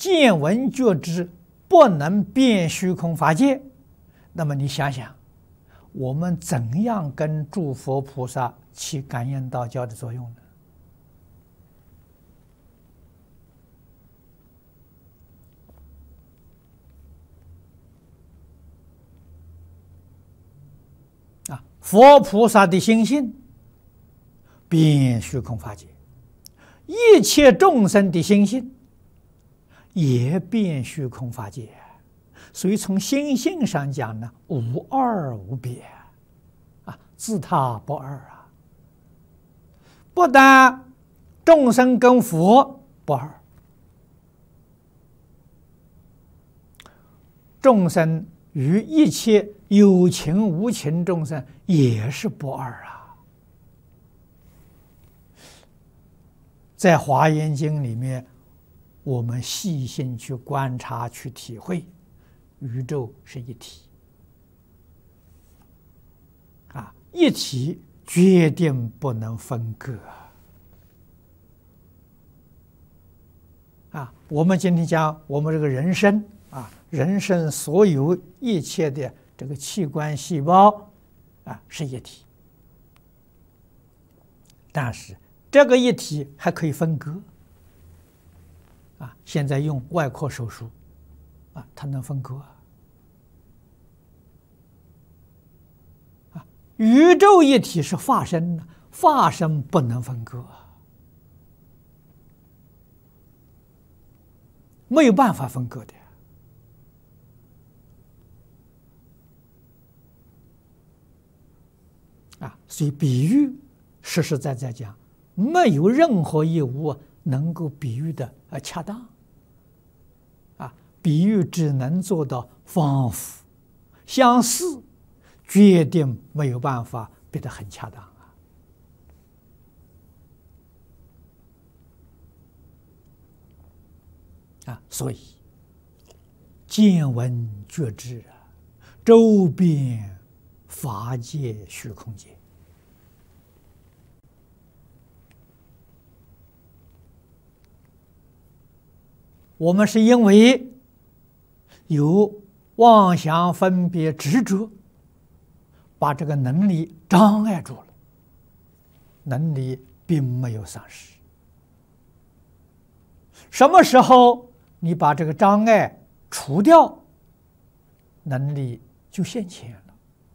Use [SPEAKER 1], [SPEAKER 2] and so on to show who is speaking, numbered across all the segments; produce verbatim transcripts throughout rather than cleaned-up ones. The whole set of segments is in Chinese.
[SPEAKER 1] 见闻觉知不能变虚空法界，那么你想想，我们怎样跟诸佛菩萨起感应道交的作用呢？啊，佛菩萨的心性变虚空法界，一切众生的心性也变虚空法界，所以从心性上讲呢，无二无别啊，自他不二啊。不但众生跟佛不二，众生与一切有情无情众生也是不二啊。在《华严经》里面，我们细心去观察、去体会，宇宙是一体啊，一体决定不能分割啊。我们今天讲我们这个人生啊，人生所有一切的这个器官细胞啊是一体，但是这个一体还可以分割啊！现在用外科手术啊，它能分割啊！宇宙一体是法身呢，法身不能分割，没有办法分割的啊！所以比喻实实在在讲，没有任何一物能够比喻的呃恰当啊，比喻只能做到仿佛相似，决定没有办法变得很恰当啊啊！所以见闻觉知啊，周遍法界虚空界。我们是因为有妄想分别执着，把这个能力障碍住了，能力并没有丧失。什么时候你把这个障碍除掉，能力就现前了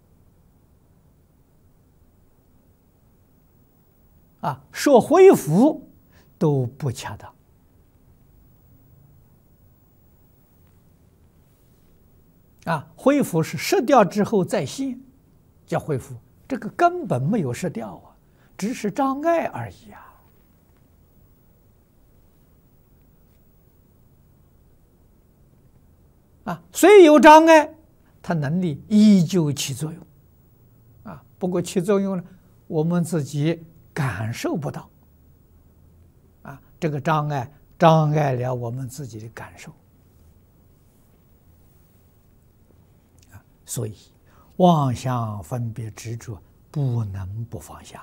[SPEAKER 1] 啊！说恢复都不恰当。啊，恢复是失掉之后再现，叫恢复，这个根本没有失掉啊，只是障碍而已啊。啊，虽有障碍，它能力依旧起作用，啊，不过起作用呢，我们自己感受不到，啊，这个障碍障碍了我们自己的感受。所以，妄想分别执着不能不放下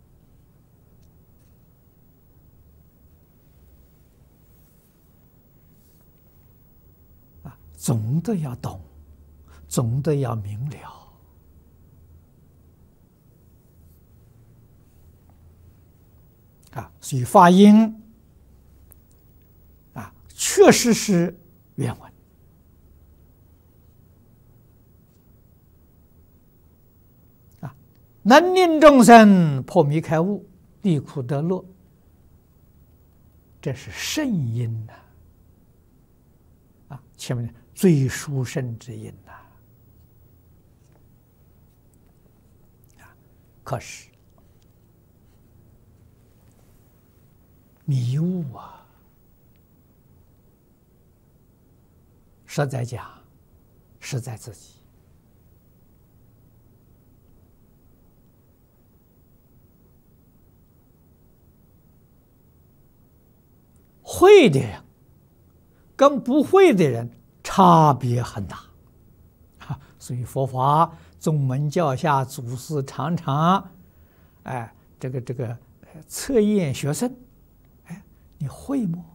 [SPEAKER 1] 啊！总的要懂，总的要明了啊！所以发音啊，确实是原文。能令众生破迷开悟，离苦得乐，这是圣音呐！啊，前面的最殊胜之音呐！啊，可是迷雾啊，实在讲，是在自己。会的人跟不会的人差别很大，啊，所以佛法宗门教下祖师常常，哎，这个这个测验学生，哎，你会吗？